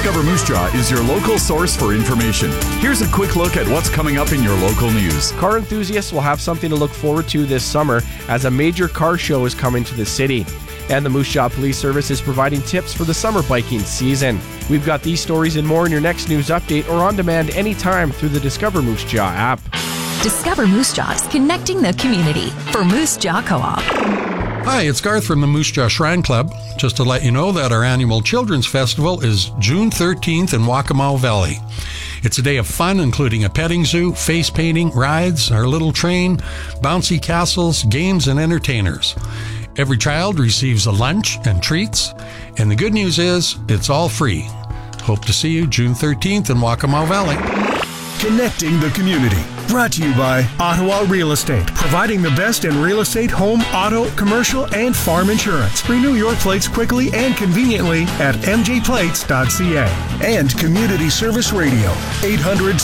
Discover Moose Jaw is your local source for information. Here's a quick look at what's coming up in your local news. Car enthusiasts will have something to look forward to this summer as a major car show is coming to the city. And the Moose Jaw Police Service is providing tips for the summer biking season. We've got these stories and more in your next news update or on demand anytime through the Discover Moose Jaw app. Discover Moose Jaw is connecting the community for Moose Jaw Co-op. Hi, it's Garth from the Moose Jaw Shrine Club. Just to let you know that our annual Children's Festival is June 13th in Waccamaw Valley. It's a day of fun, including a petting zoo, face painting, rides, our little train, bouncy castles, games, and entertainers. Every child receives a lunch and treats, and the good news is it's all free. Hope to see you June 13th in Waccamaw Valley. Connecting the community. Brought to you by Ottawa Real Estate, providing the best in real estate, home, auto, commercial, and farm insurance. Renew your plates quickly and conveniently at mjplates.ca. And Community Service Radio, 800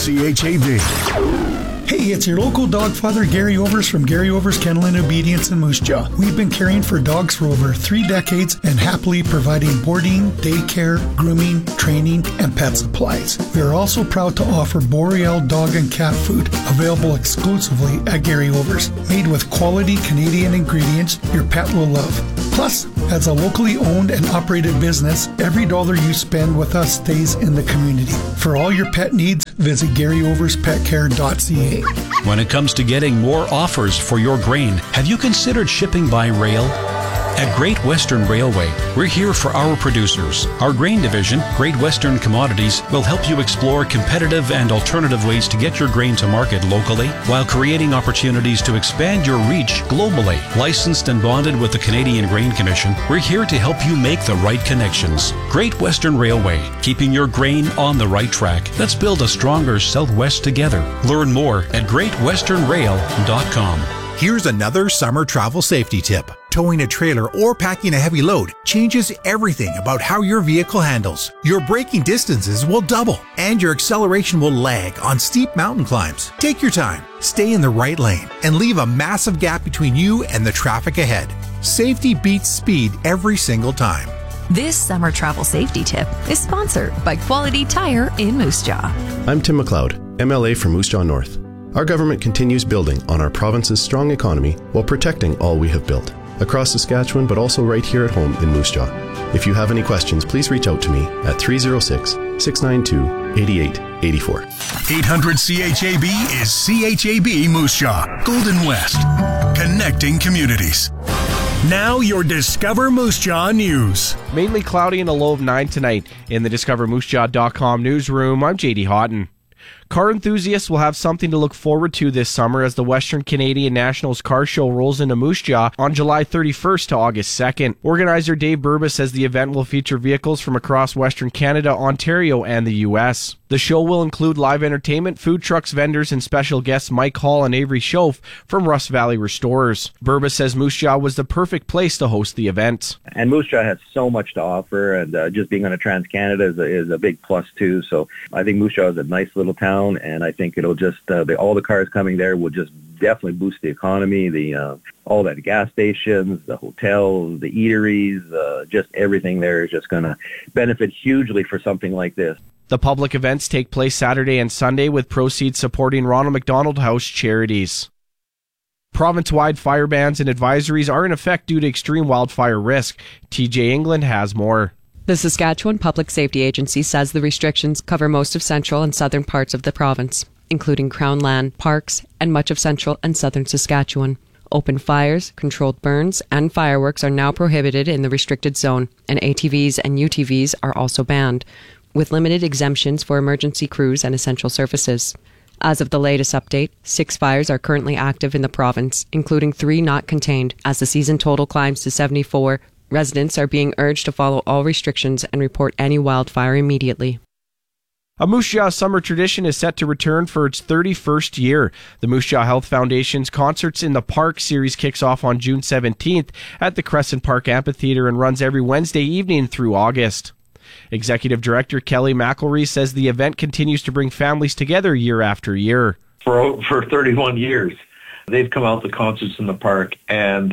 CHAB. Hey, it's your local dog father, Gary Overs from Gary Overs Kennel and Obedience in Moose Jaw. We've been caring for dogs for over 3 decades and happily providing boarding, daycare, grooming, training, and pet supplies. We are also proud to offer Boreal dog and cat food, available exclusively at Gary Overs. Made with quality Canadian ingredients your pet will love. Plus, as a locally owned and operated business, every dollar you spend with us stays in the community. For all your pet needs, visit GaryOversPetCare.ca. When it comes to getting more offers for your grain, have you considered shipping by rail? At Great Western Railway, we're here for our producers. Our grain division, Great Western Commodities, will help you explore competitive and alternative ways to get your grain to market locally while creating opportunities to expand your reach globally. Licensed and bonded with the Canadian Grain Commission, we're here to help you make the right connections. Great Western Railway, keeping your grain on the right track. Let's build a stronger Southwest together. Learn more at greatwesternrail.com. Here's another summer travel safety tip. Towing a trailer or packing a heavy load changes everything about how your vehicle handles. Your braking distances will double and your acceleration will lag on steep mountain climbs. Take your time, stay in the right lane, and leave a massive gap between you and the traffic ahead. Safety beats speed every single time. This summer travel safety tip is sponsored by Quality Tire in Moose Jaw. I'm Tim McLeod, MLA from Moose Jaw North. Our government continues building on our province's strong economy while protecting all we have built, across Saskatchewan but also right here at home in Moose Jaw. If you have any questions, please reach out to me at 306-692-8884. 800 CHAB is CHAB Moose Jaw, Golden West, connecting communities. Now your Discover Moose Jaw news. Mainly cloudy and a low of 9 tonight. In the DiscoverMooseJaw.com newsroom, I'm JD Houghton. Car enthusiasts will have something to look forward to this summer as the Western Canadian Nationals Car Show rolls into Moose Jaw on July 31st to August 2nd. Organizer Dave Burba says the event will feature vehicles from across Western Canada, Ontario, and the U.S. The show will include live entertainment, food trucks, vendors, and special guests Mike Hall and Avery Schoaf from Rust Valley Restorers. Burba says Moose Jaw was the perfect place to host the event. And Moose Jaw has so much to offer, and just being on a Trans-Canada is a big plus too. So I think Moose Jaw is a nice little town, and I think it'll just, all the cars coming there will just definitely boost the economy, all that gas stations, the hotels, the eateries, just everything there is just going to benefit hugely for something like this. The public events take place Saturday and Sunday with proceeds supporting Ronald McDonald House charities. Province-wide fire bans and advisories are in effect due to extreme wildfire risk. TJ England has more. The Saskatchewan Public Safety Agency says the restrictions cover most of central and southern parts of the province, including Crown land, parks, and much of central and southern Saskatchewan. Open fires, controlled burns, and fireworks are now prohibited in the restricted zone, and ATVs and UTVs are also banned, with limited exemptions for emergency crews and essential services. As of the latest update, 6 fires are currently active in the province, including 3 not contained. As the season total climbs to 74, residents are being urged to follow all restrictions and report any wildfire immediately. A Moose Jaw summer tradition is set to return for its 31st year. The Moose Jaw Health Foundation's Concerts in the Park series kicks off on June 17th at the Crescent Park Amphitheatre and runs every Wednesday evening through August. Executive Director Kelly McElree says the event continues to bring families together year after year. For 31 years, they've come out to Concerts in the Park, and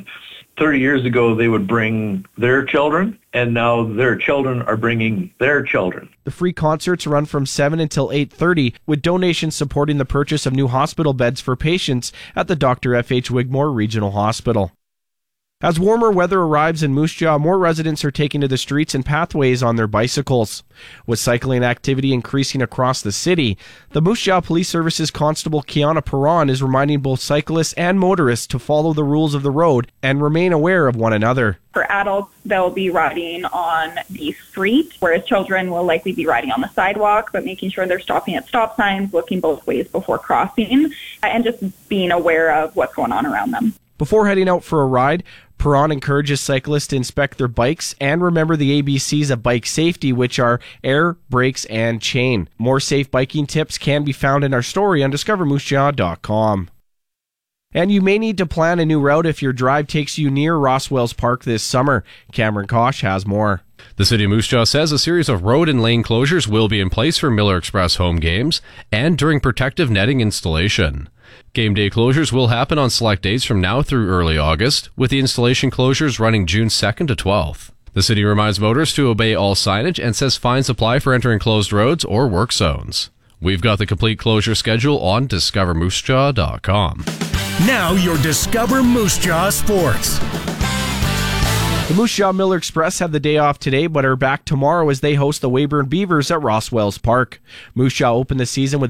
30 years ago, they would bring their children, and now their children are bringing their children. The free concerts run from 7 until 8:30, with donations supporting the purchase of new hospital beds for patients at the Dr. F.H. Wigmore Regional Hospital. As warmer weather arrives in Moose Jaw, more residents are taking to the streets and pathways on their bicycles. With cycling activity increasing across the city, the Moose Jaw Police Services Constable Kiana Perron is reminding both cyclists and motorists to follow the rules of the road and remain aware of one another. For adults, they'll be riding on the street, whereas children will likely be riding on the sidewalk, but making sure they're stopping at stop signs, looking both ways before crossing, and just being aware of what's going on around them. Before heading out for a ride, Perron encourages cyclists to inspect their bikes and remember the ABCs of bike safety, which are air, brakes, and chain. More safe biking tips can be found in our story on discovermoosejaw.com. And you may need to plan a new route if your drive takes you near Roswells Park this summer. Cameron Kosh has more. The City of Moose Jaw says a series of road and lane closures will be in place for Miller Express home games and during protective netting installation. Game day closures will happen on select days from now through early August, with the installation closures running June 2nd to 12th. The city reminds motorists to obey all signage and says fines apply for entering closed roads or work zones. We've got the complete closure schedule on discovermoosejaw.com. Now your Discover Moose Jaw Sports. The Moose Jaw Miller Express had the day off today, but are back tomorrow as they host the Weyburn Beavers at Roswells Park. Moose Jaw opened the season with